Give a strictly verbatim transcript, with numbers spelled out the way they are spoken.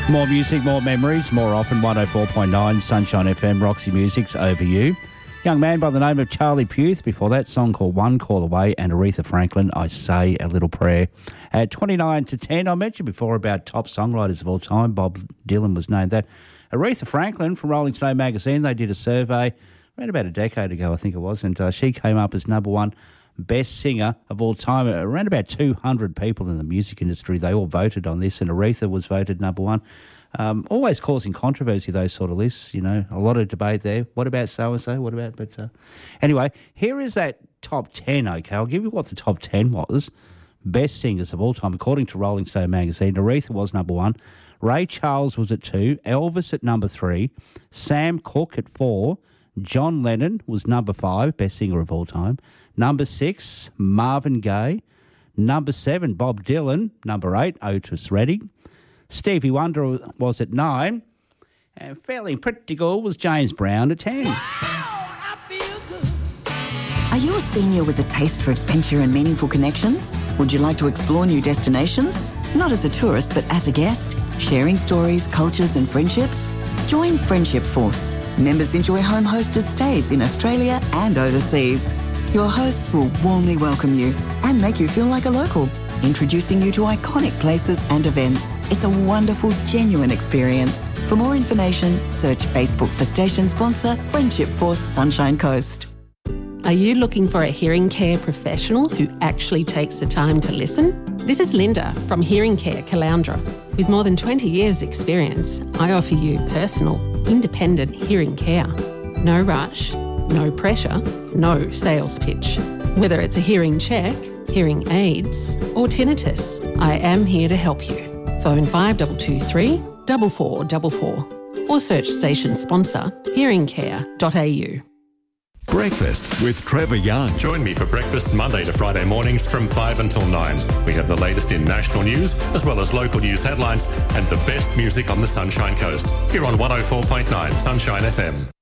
More music, more memories, more often. one oh four point nine Sunshine F M, Roxy Music's Over You. Young man by the name of Charlie Puth. Before that, song called One Call Away, and Aretha Franklin, I Say a Little Prayer. At twenty-nine to ten, I mentioned before about top songwriters of all time. Bob Dylan was named that. Aretha Franklin from Rolling Stone magazine, they did a survey around about a decade ago, I think it was, and uh, she came up as number one best singer of all time. Around about two hundred people in the music industry, they all voted on this, and Aretha was voted number one. Um, always causing controversy, those sort of lists, you know, a lot of debate there. What about so-and-so? What about, but uh, anyway, here is that top ten, okay? I'll give you what the top ten was. Best singers of all time, according to Rolling Stone magazine. Aretha was number one. Ray Charles was at two. Elvis at number three. Sam Cooke at four. John Lennon was number five, best singer of all time. Number six, Marvin Gaye. Number seven, Bob Dylan. Number eight, Otis Redding. Stevie Wonder was at nine. And fairly pretty good was James Brown at ten. Are you a senior with a taste for adventure and meaningful connections? Would you like to explore new destinations? Not as a tourist, but as a guest? Sharing stories, cultures and friendships? Join Friendship Force. Members enjoy home-hosted stays in Australia and overseas. Your hosts will warmly welcome you and make you feel like a local, introducing you to iconic places and events. It's a wonderful, genuine experience. For more information, search Facebook for station sponsor Friendship Force Sunshine Coast. Are you looking for a hearing care professional who actually takes the time to listen? This is Linda from Hearing Care Caloundra. With more than twenty years experience, I offer you personal, independent hearing care. No rush, no pressure, no sales pitch. Whether it's a hearing check, hearing aids or tinnitus, I am here to help you. Phone five two two three, four four four four or search station sponsor hearing care dot a u. Breakfast with Trevor Young. Join me for breakfast Monday to Friday mornings from five until nine. We have the latest in national news, as well as local news headlines and the best music on the Sunshine Coast. Here on one oh four point nine Sunshine F M.